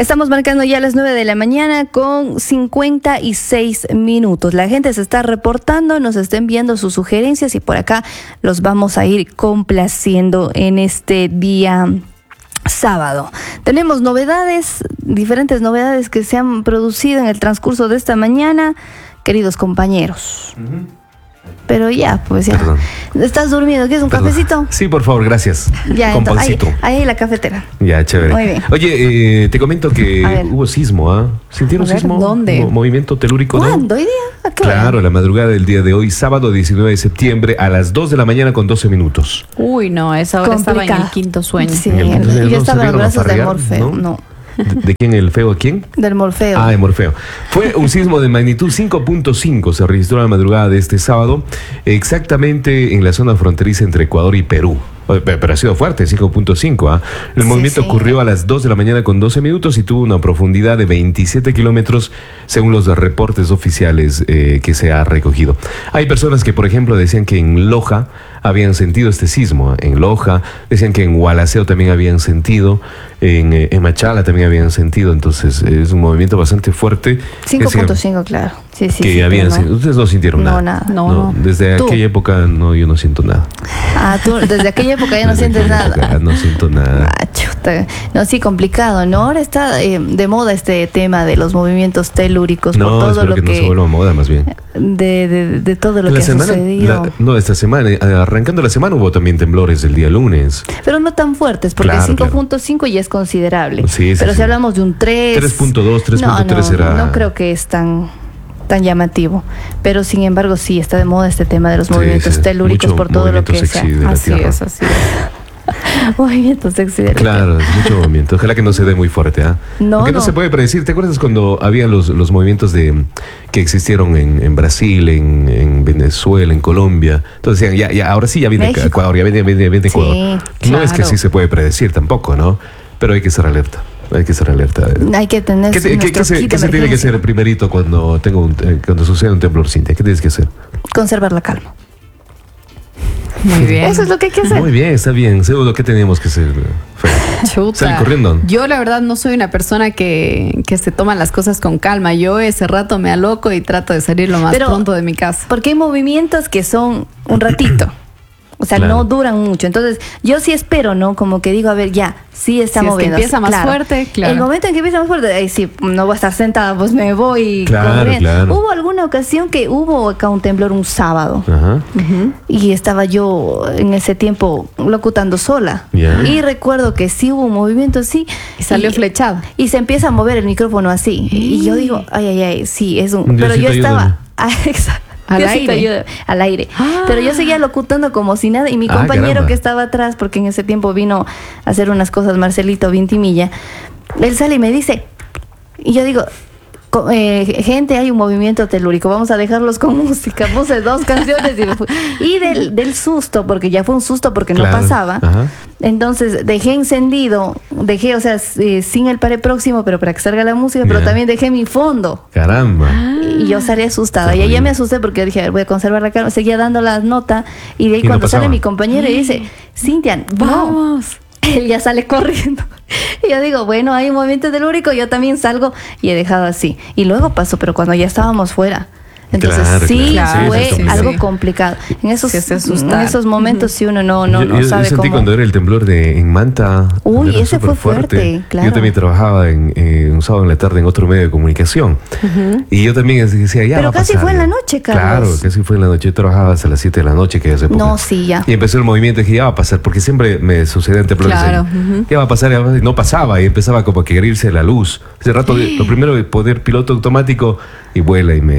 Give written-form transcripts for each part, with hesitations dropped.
Estamos marcando ya las 9 de la mañana con 56 minutos. La gente se está reportando, nos está enviando sus sugerencias y por acá los vamos a ir complaciendo en este día sábado. Tenemos novedades, diferentes novedades que se han producido en el transcurso de esta mañana, queridos compañeros. Pero ya, pues ya. Perdón. ¿Estás durmiendo? ¿Quieres un cafecito? Sí, por favor, gracias. Ya, con entonces, pancito. ahí la cafetera. Ya, chévere. Muy bien. Oye, te comento que hubo sismo, ¿ah? ¿Sintieron A ver, sismo? ¿dónde? Movimiento telúrico, ¿no? ¿Cuándo? ¿Hoy día? ¿A qué hora? Claro, la madrugada del día de hoy, sábado 19 de septiembre, a las 2 de la mañana con 12 minutos. Uy, no, a esa hora estaba en Complicado. el quinto sueño. Sí, Entonces, yo ¿no estaba en los salieron a brazos del farrear? Morfeo, no. ¿De quién el feo? ¿A quién? Del Morfeo. Ah, de Morfeo. Fue un sismo de magnitud 5.5, se registró la madrugada de este sábado, exactamente en la zona fronteriza entre Ecuador y Perú. Pero ha sido fuerte, 5.5. ¿Ah? El movimiento ocurrió a las 2 de la mañana con 12 minutos y tuvo una profundidad de 27 kilómetros, según los reportes oficiales que se ha recogido. Hay personas que, por ejemplo, decían que en Loja habían sentido este sismo. En Loja, decían que en Gualaceo también habían sentido, en Machala también habían sentido. Entonces, es un movimiento bastante fuerte. 5.5, claro. Sí, sí. Que sí, habían no. sentido. Ustedes no sintieron nada. No, nada. No. Desde ¿Tú? aquella época, no, yo no siento nada. Ah, tú desde aquella época ya no Desde sientes aquella nada. época no siento nada. Ah, chuta. No, sí, complicado, ¿no? Ahora está de moda este tema de los movimientos telúricos por No, todo espero lo que no se vuelva moda, más bien. de todo lo La que ha semana, sucedido. esta semana, arrancando la semana hubo también temblores el día lunes. Pero no tan fuertes, porque Claro, 5.5 ya es considerable. Sí, sí, pero sí. si hablamos de un 3... 3.2, 3.3 será... No creo que es tan llamativo. Pero sin embargo sí, está de moda este tema de los movimientos telúricos mucho por todo lo movimiento que sea. sexy de la Así tierra. es, así es. Movimientos sexy de la Claro, es mucho movimiento. Ojalá que no se dé muy fuerte, ¿ah? No, Porque no no. se puede predecir. ¿Te acuerdas cuando había los movimientos que existieron en Brasil, en Venezuela, en Colombia? Entonces decían, ya, ahora sí ya viene México. Ecuador, ya viene Sí, Ecuador. No es que claro. sí se puede predecir tampoco, ¿no? Pero hay que estar alerta. Hay que estar alerta. Hay que tener ¿Qué se tiene que hacer primerito cuando sucede un temblor, Cintia? ¿Qué tienes que hacer? Conservar la calma. Muy bien. Eso es lo que hay que hacer. Muy bien, está bien. Seguro que teníamos que hacer. Chuta. Sale corriendo. Yo la verdad no soy una persona que se toma las cosas con calma. Yo ese rato me aloco y trato de salir lo más Pero- pronto de mi casa. Porque hay movimientos que son un ratito. O sea, Claro. no duran mucho. Entonces, yo sí espero, ¿no? Como que digo, a ver, ya, sí está Si es que moviendo. empieza más fuerte, claro. El momento en que empieza más fuerte, ahí sí, no voy a estar sentada, pues me voy Claro, corriendo. claro. Hubo alguna ocasión que hubo acá un temblor un sábado. Ajá. Y estaba yo en ese tiempo locutando sola. Ya. Y recuerdo que sí hubo un movimiento así. Y salió flechado. Y se empieza a mover el micrófono así. Y yo digo, ay, sí, es un... Pero Diosito, yo estaba... ayúdame. Ah, exacto. Al Diosito, aire. ayúdame. Al aire. Ah. Pero yo seguía locutando como si nada. Y mi Ah, compañero caramba. que estaba atrás, porque en ese tiempo vino a hacer unas cosas, Marcelito Vintimilla, él sale y me dice... Y yo digo... gente, hay un movimiento telúrico, vamos a dejarlos con música. Puse 2 canciones y me fui. Y del susto, porque ya fue un susto porque no Claro. pasaba. Ajá. Entonces dejé encendido, o sea, sin el pared próximo, pero para que salga la música, pero Ya. también dejé mi fondo. Caramba. Y yo salí asustada. Y ahí ya me asusté porque dije, a ver, voy a conservar la calma. Seguía dando la nota. Y de ahí Y no cuando sale pasaba. mi compañero y dice, Cintia, vamos. Vamos. Él ya sale corriendo. Y yo digo, bueno, hay un movimiento telúrico, yo también salgo y he dejado así. Y luego pasó, pero cuando ya estábamos fuera. Entonces Claro, sí, claro. fue Sí, sí, algo sí. complicado. En esos, Sí, se asustaron. en esos momentos sí uno no yo sabe sentí cómo. cuando era el temblor en Manta. Uy, era ese fue súper fuerte, claro. Yo también trabajaba un sábado en la tarde en otro medio de comunicación. Y yo también decía, ya Pero va a casi pasar, fue en ya. la noche, Carlos. Claro, casi fue en la noche. Yo trabajaba hasta las 7 de la noche, que hace poco. No, sí, ya. Y empezó el movimiento y dije, ya va a pasar, porque siempre me sucedían temblores. Claro, ahí. Ya va a pasar, y no pasaba, y empezaba como a que irse la luz. Ese rato, lo primero, poder piloto automático, y vuela, y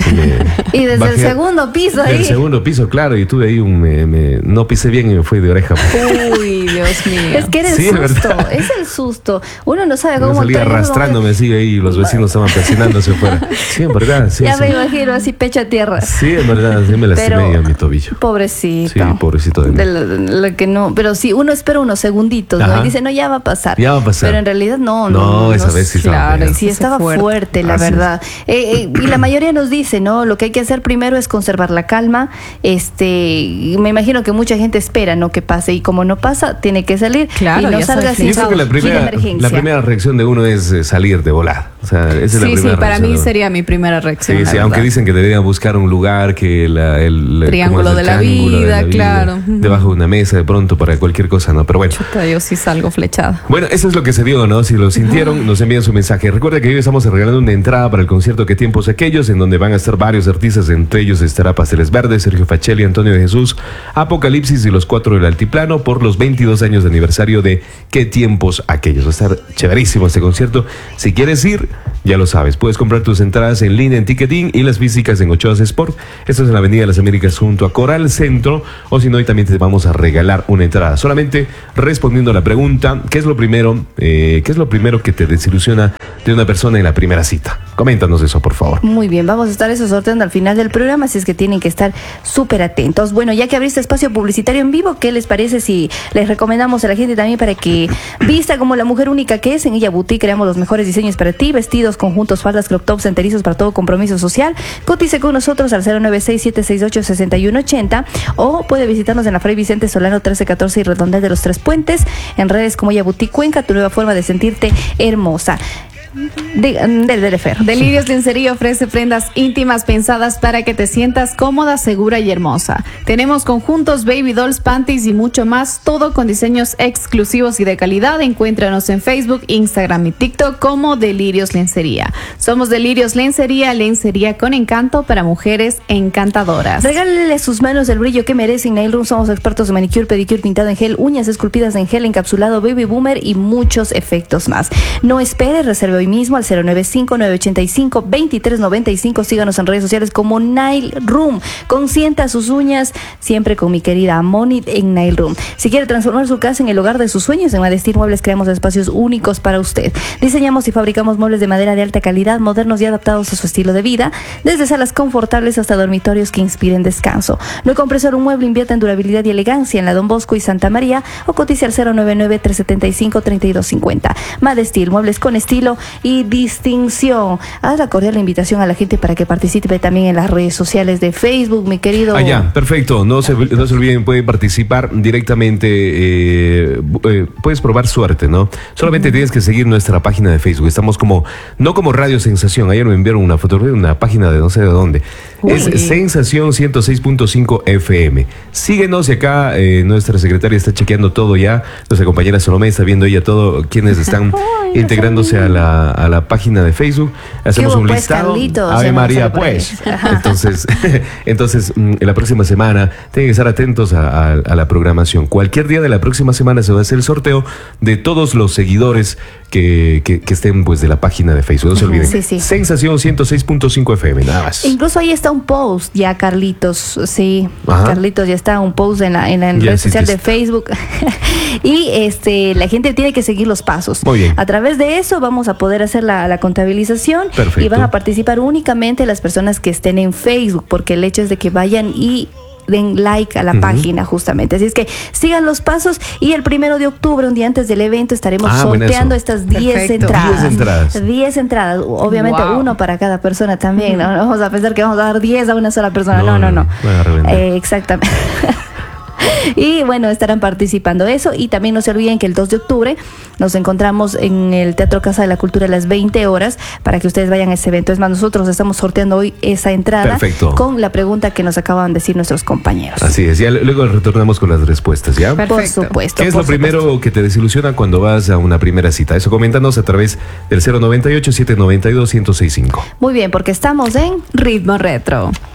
Y desde el bajé segundo piso del ahí. segundo piso, claro, y tuve ahí no pisé bien y me fui de oreja. Uy, Dios mío. Es que era el Sí, es susto, verdad. es el susto. Uno no sabe Me cómo salí actuar, arrastrándome así ahí, y los vecinos estaban presionándose afuera. Sí, en verdad, sí. Ya sí. me imagino así pecho a tierra. Sí, en verdad, sí me lastimé yo mi tobillo. Pobrecito. Sí, pobrecito de mí. Lo que no, pero sí, uno espera unos segunditos, ¿no? Ajá. Y dice, no, ya va a pasar. Ya va a pasar. Pero en realidad no. No, esa vez sí estaba claro, feo. Sí, Eso estaba fue fuerte, la Así es. verdad. Y la mayoría nos dice, ¿no? ¿no? Lo que hay que hacer primero es conservar la calma. Me imagino que mucha gente espera, ¿no?, que pase, y como no pasa, tiene que salir. Claro, y no ya salga sin Yo creo que la primera reacción de uno es salir de volar. O sea, esa es la primera reacción. Sí, para mí sería mi primera reacción. Sí, aunque dicen que deberían buscar un lugar que el triángulo de la vida, claro. Debajo de una mesa de pronto para cualquier cosa, ¿no? Pero bueno. Chuta, yo sí salgo flechada. Bueno, eso es lo que se dio, ¿no? Si lo sintieron, nos envían su mensaje. Recuerda que hoy estamos regalando una entrada para el concierto ¿Qué tiempos aquellos?, en donde van a estar varios artistas, entre ellos estará Pasteles Verdes, Sergio Facelli, Antonio de Jesús, Apocalipsis y Los Cuatro del Altiplano por los 22 años de aniversario de ¿Qué tiempos aquellos? Va a estar chéverísimo este concierto. Si quieres ir, ya lo sabes, puedes comprar tus entradas en línea en Ticketing y las físicas en Ochoas Sport. Esto es en la Avenida de las Américas junto a Coral Centro, o si no, hoy también te vamos a regalar una entrada. Solamente respondiendo a la pregunta, ¿qué es lo primero que te desilusiona de una persona en la primera cita? Coméntanos eso, por favor. Muy bien, vamos a estar eso sorteando al final del programa, así es que tienen que estar súper atentos. Bueno, ya que abriste espacio publicitario en vivo, ¿qué les parece si les recomendamos a la gente también para que vista como la mujer única que es? En Ella Boutique creamos los mejores diseños para ti, vestidos, conjuntos, faldas, crop tops, enterizos para todo compromiso social. Cotice con nosotros al 096-768-6180 o puede visitarnos en la Fray Vicente Solano 1314 y Redondel de los Tres Puentes, en redes como Ella Boutique Cuenca, tu nueva forma de sentirte hermosa. Del Fer. Delirios Lencería ofrece prendas íntimas pensadas para que te sientas cómoda, segura y hermosa. Tenemos conjuntos, baby dolls, panties y mucho más, todo con diseños exclusivos y de calidad. Encuéntranos en Facebook, Instagram y TikTok como Delirios Lencería. Somos Delirios Lencería, lencería con encanto para mujeres encantadoras. Regálele a sus manos el brillo que merecen. Nail Room, somos expertos en manicure, pedicure, pintado en gel, uñas esculpidas en gel, encapsulado, baby boomer y muchos efectos más. No espere, reserve hoy mismo al 095-985-2395. Síganos en redes sociales como Nail Room. Consienta sus uñas siempre con mi querida Moni en Nail Room. Si quiere transformar su casa en el hogar de sus sueños, en Madestir Muebles creamos espacios únicos para usted. Diseñamos y fabricamos muebles de madera de alta calidad, modernos y adaptados a su estilo de vida, desde salas confortables hasta dormitorios que inspiren descanso. No compre solo un mueble, invierta en durabilidad y elegancia en la Don Bosco y Santa María o cotice al 099-375-3250. Madestir Muebles con estilo y distinción. Haz la cordial invitación a la gente para que participe también en las redes sociales de Facebook, mi querido. Ya, perfecto. No se olviden, pueden participar directamente. Puedes probar suerte, ¿no? Solamente tienes que seguir nuestra página de Facebook. Estamos no como Radio Sensación. Ayer me enviaron una fotografía de una página de no sé de dónde. Es Sensación 106.5 FM. Síguenos y acá nuestra secretaria está chequeando todo ya. Nuestra compañera Salomé está viendo ella todo, quienes están integrándose a la página de Facebook. Hacemos un listado. Carlitos, Ave María, pues. Entonces, la próxima semana tienen que estar atentos a la programación. Cualquier día de la próxima semana se va a hacer el sorteo de todos los seguidores que estén pues de la página de Facebook. No se olviden. Sí. Sensación 106.5 FM, nada más. Incluso ahí está un post ya, Carlitos. Sí, Ajá. Carlitos ya está un post en la red social de Facebook. Y la gente tiene que seguir los pasos. Muy bien. A través de eso vamos a poder hacer la contabilización. Perfecto. Y van a participar únicamente las personas que estén en Facebook, porque el hecho es de que vayan y den like a la página justamente. Así es que sigan los pasos y el 1 de octubre, un día antes del evento, estaremos sorteando estas 10 entradas. 10 entradas. Obviamente uno para cada persona también. No vamos a pensar que vamos a dar 10 a una sola persona. No. Exactamente. Y bueno, estarán participando eso. Y también no se olviden que el 2 de octubre nos encontramos en el Teatro Casa de la Cultura a las 20 horas para que ustedes vayan a ese evento. Es más, nosotros estamos sorteando hoy esa entrada. Perfecto. Con la pregunta que nos acaban de decir nuestros compañeros. Así es, ya luego retornamos con las respuestas, ¿ya? Perfecto. Por supuesto. ¿Qué es lo primero que te desilusiona cuando vas a una primera cita? Eso coméntanos a través del 098-792-1065. Muy bien, porque estamos en Ritmo Retro.